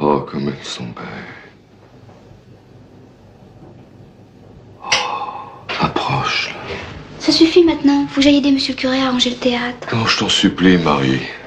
Oh, comme elles sont belles. Oh, approche, là. Ça suffit maintenant. Faut que j'aille aider monsieur le curé à ranger le théâtre. Non, je t'en supplie, Marie.